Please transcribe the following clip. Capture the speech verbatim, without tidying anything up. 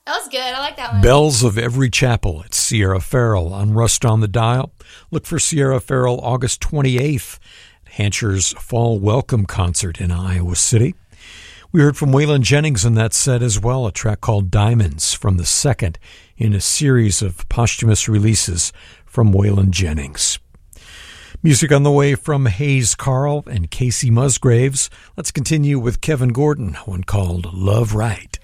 That was good. I like that one. Bells of Every Chapel. It's Sierra Farrell on Rust on the Dial. Look for Sierra Farrell August twenty-eighth at Hancher's Fall Welcome Concert in Iowa City. We heard from Waylon Jennings in that set as well, a track called Diamonds from the second in a series of posthumous releases from Waylon Jennings. Music on the way from Hayes Carll and Casey Musgraves. Let's continue with Kevin Gordon, one called Love Right.